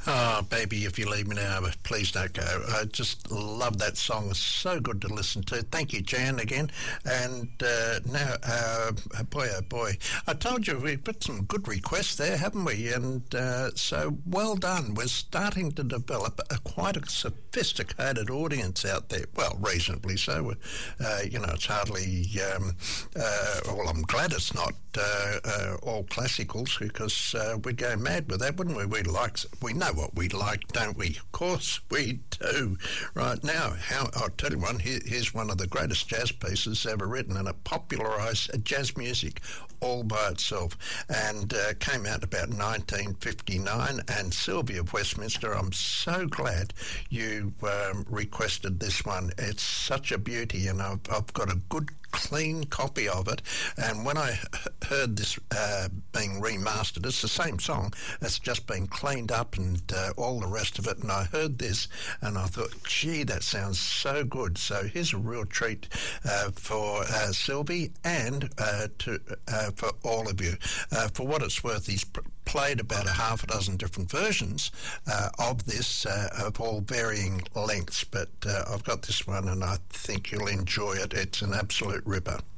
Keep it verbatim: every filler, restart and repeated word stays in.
Oh, baby, if you leave me now, please don't go. I just love that song. It's so good to listen to. Thank you, Jan, again. And uh, now, uh, boy, oh boy, I told you we've got some good requests there, haven't we? And uh, so well done. We're starting to develop a, quite a sophisticated audience out there. Well, reasonably so. Uh, you know, it's hardly, um, uh, well, I'm glad it's not uh, uh, all classicals, because uh, we'd go mad with that, wouldn't we? We like, we know what we like, don't we? Of course we do. Right now, how, I'll tell you one, here, here's one of the greatest jazz pieces ever written, and it popularised jazz music all by itself, and uh, came out about nineteen fifty-nine. And Sylvia of Westminster, I'm so glad you um, requested this one. It's such a beauty, and I've, I've got a good clean copy of it, and when I heard this uh, being remastered, it's the same song, it's just been cleaned up and uh, all the rest of it, and I heard this and I thought, gee, that sounds so good. So here's a real treat uh, for uh, Sylvie, and uh, to uh, for all of you. Uh, for what it's worth, he's pr- played about a half a dozen different versions uh, of this, uh, of all varying lengths, but uh, I've got this one and I think you'll enjoy it. It's an absolute ripper.